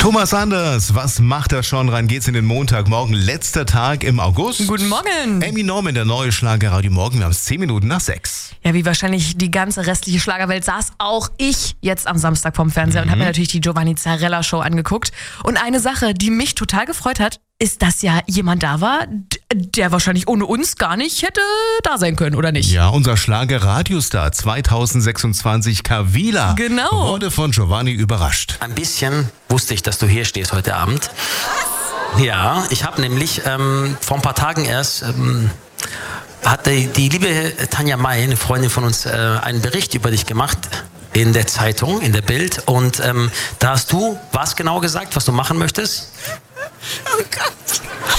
Thomas Anders, was macht er schon? Rein geht's in den Montagmorgen, letzter Tag im August. Guten Morgen. Amy Norman, der neue Schlagerradio Morgen, wir haben es 10 Minuten nach 6. Ja, wie wahrscheinlich die ganze restliche Schlagerwelt saß auch ich jetzt am Samstag vorm Fernseher und habe mir natürlich die Giovanni Zarella Show angeguckt. Und eine Sache, die mich total gefreut hat, ist, dass ja jemand da war, der wahrscheinlich ohne uns gar nicht hätte da sein können, oder nicht? Ja, unser Schlager-Radiostar 2026, Kavila, Genau. wurde von Giovanni überrascht. Ein bisschen wusste ich, dass du hier stehst heute Abend. Ja, ich habe nämlich vor ein paar Tagen erst hat die liebe Tanja May, eine Freundin von uns, einen Bericht über dich gemacht in der Zeitung, in der Bild. Und da hast du was genau gesagt, was du machen möchtest? Oh Gott.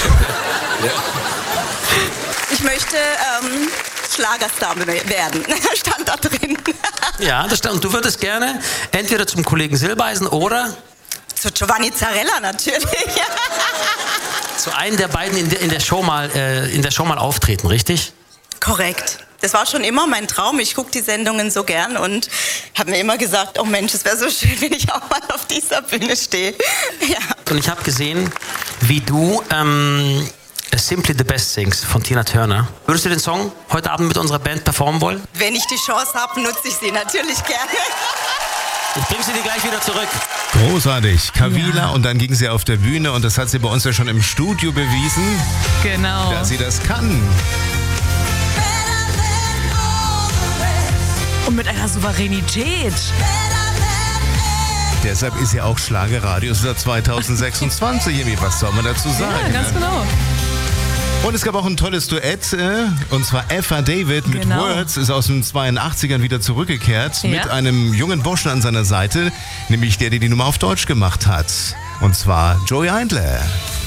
Ich möchte Schlagerstar werden. Stand da drin. Ja, das stand. Und du würdest gerne entweder zum Kollegen Silbereisen oder Zu Giovanni Zarella natürlich. zu einem der beiden in der Show mal auftreten, richtig? Korrekt. Das war schon immer mein Traum. Ich gucke die Sendungen so gern und habe mir immer gesagt, oh Mensch, es wäre so schön, wenn ich auch mal auf dieser Bühne stehe. Ja. Und ich habe gesehen, wie du Simply the Best singst von Tina Turner. Würdest du den Song heute Abend mit unserer Band performen wollen? Wenn ich die Chance habe, nutze ich sie natürlich gerne. Ich bringe sie dir gleich wieder zurück. Großartig, Kavila, und dann ging sie auf der Bühne und das hat sie bei uns ja schon im Studio bewiesen, Genau. dass sie das kann. Und mit einer Souveränität. Deshalb ist ja auch Schlagerradio seit 2026. Amy, was soll man dazu sagen? Ja, ganz genau. Und es gab auch ein tolles Duett, und zwar Eva David mit Genau. Words, ist aus den 82ern wieder zurückgekehrt, Ja. mit einem jungen Burschen an seiner Seite, nämlich der die Nummer auf Deutsch gemacht hat. Und zwar Joey Eindler.